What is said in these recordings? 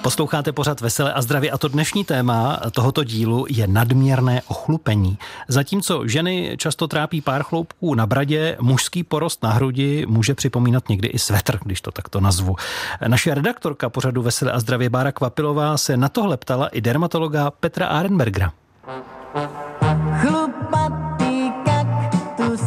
Posloucháte pořad Veselé a zdravě a to dnešní téma tohoto dílu je nadměrné ochlupení. Zatímco ženy často trápí pár chloupků na bradě, mužský porost na hrudi může připomínat někdy i svetr, když to takto nazvu. Naše redaktorka pořadu Veselé a zdravě Bára Kvapilová se na tohle ptala i dermatologa Petra Arenbergera. Chlupatý kaktus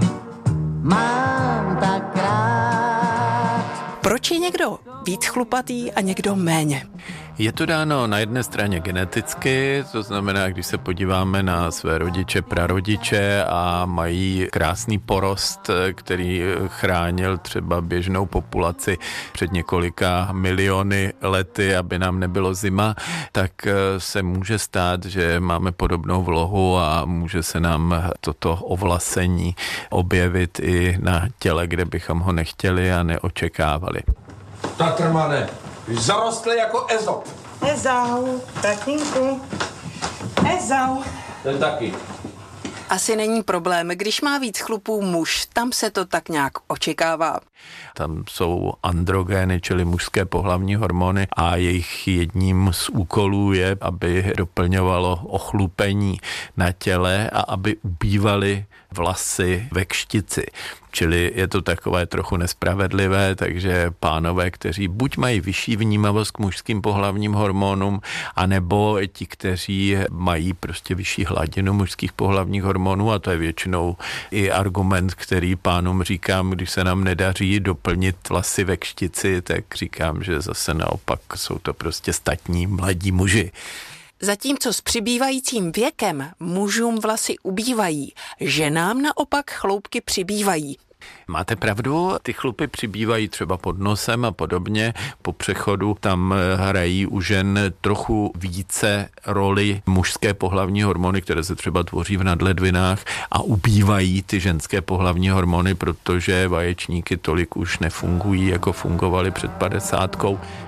mám tak rád. Proč je někdo víc chlupatý a někdo méně? Je to dáno na jedné straně geneticky, to znamená, když se podíváme na své rodiče, prarodiče a mají krásný porost, který chránil třeba běžnou populaci před několika miliony lety, aby nám nebylo zima, tak se může stát, že máme podobnou vlohu a může se nám toto ovlasení objevit i na těle, kde bychom ho nechtěli a neočekávali. Tatrmane, zarostli jako Ezop. Ezau, tatínku. Ezau. Ten taky. Asi není problém, když má víc chlupů muž, tam se to tak nějak očekává. Tam jsou androgény, čili mužské pohlavní hormony a jejich jedním z úkolů je, aby doplňovalo ochlupení na těle a aby ubývaly vlasy ve kštici. Čili je to takové trochu nespravedlivé, takže pánové, kteří buď mají vyšší vnímavost k mužským pohlavním hormonům, anebo ti, kteří mají prostě vyšší hladinu mužských pohlavních hormonů, a to je většinou i argument, který pánům říkám, když se nám nedaří doplnit vlasy ve kštici, tak říkám, že zase naopak jsou to prostě statní mladí muži. Zatímco s přibývajícím věkem mužům vlasy ubývají, ženám naopak chloupky přibývají. Máte pravdu, ty chlupy přibývají třeba pod nosem a podobně. Po přechodu tam hrají u žen trochu více roli mužské pohlavní hormony, které se třeba tvoří v nadledvinách, a ubývají ty ženské pohlavní hormony, protože vaječníky tolik už nefungují, jako fungovaly před 50.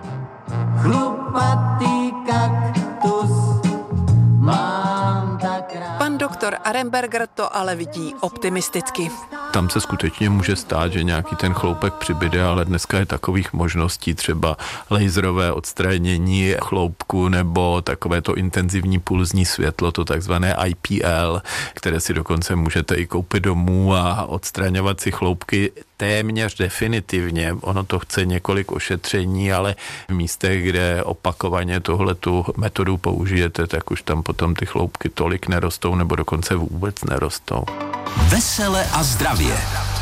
Chlupatý kaktus mám tak rád. Pan doktor Arenberger to ale vidí optimisticky. Tam se skutečně může stát, že nějaký ten chloupek přibyde, ale dneska je takových možností, třeba laserové odstranění chloupku nebo takové to intenzivní pulzní světlo, to takzvané IPL, které si dokonce můžete i koupit domů a odstraňovat si chloupky téměř definitivně. Ono to chce několik ošetření, ale v místech, kde opakovaně tuhletu metodu použijete, tak už tam potom ty chloupky tolik nerostou nebo dokonce vůbec nerostou. Vesele a zdravě.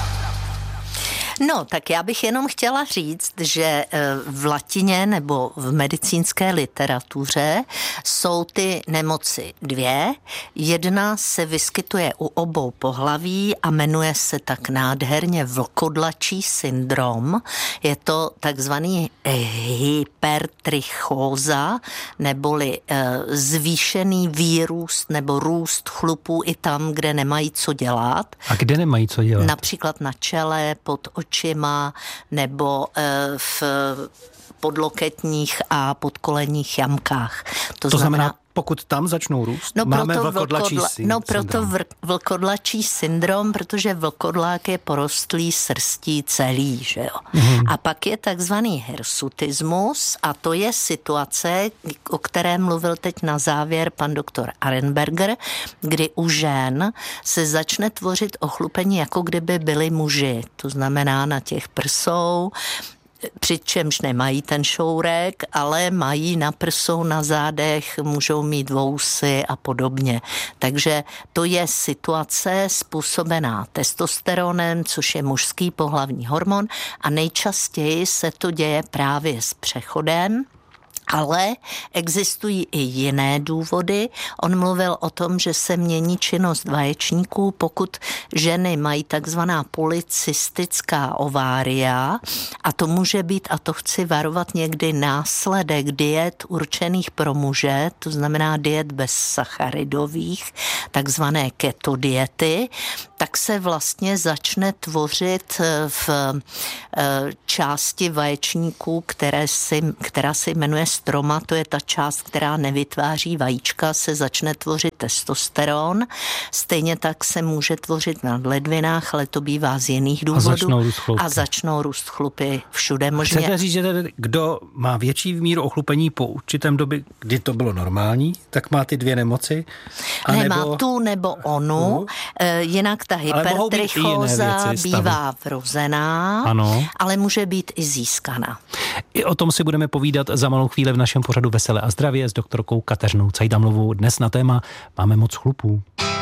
No, tak já bych jenom chtěla říct, že v latině nebo v medicínské literatuře jsou ty nemoci dvě. Jedna se vyskytuje u obou pohlaví a jmenuje se tak nádherně vlkodlačí syndrom. Je to takzvaný hypertrichóza, neboli zvýšený výrůst nebo růst chlupů i tam, kde nemají co dělat. A kde nemají co dělat? Například na čele, pod očima nebo v podloketních a podkolenních jamkách. To znamená, pokud tam začnou růst, máme vlkodlačí syndrom. Proto vlkodlačí syndrom, protože vlkodlák je porostlý srstí celý, že jo. A pak je takzvaný hirsutismus a to je situace, o které mluvil teď na závěr pan doktor Arenberger, kdy u žen se začne tvořit ochlupení, jako kdyby byli muži. To znamená na těch prsou, přičemž nemají ten šourek, ale mají na prsou, na zádech, můžou mít vousy a podobně. Takže to je situace způsobená testosteronem, což je mužský pohlavní hormon, a nejčastěji se to děje právě s přechodem. Ale existují i jiné důvody. On mluvil o tom, že se mění činnost vaječníků, pokud ženy mají takzvaná polycystická ovária, a to může být, a to chci varovat, někdy následek diet určených pro muže, to znamená diet bezsacharidových, takzvané keto diety, tak se vlastně začne tvořit v části vaječníků, která se jmenuje oestroma, to je ta část, která nevytváří vajíčka, se začne tvořit testosteron. Stejně tak se může tvořit na ledvinách, ale to bývá z jiných důvodů. A začnou růst chlupy všude možně. Chcete říct, že kdo má větší míru ochlupení po určitém době, kdy to bylo normální, tak má ty dvě nemoci? Nemá tu nebo onu, jinak ta hypertrichóza bývá vrozená, ale může být i získaná. I o tom si budeme povídat za malou chvíli v našem pořadu Veselé a zdravě s doktorkou Kateřinou Cajdamlovou. Dnes na téma máme moc chlupů.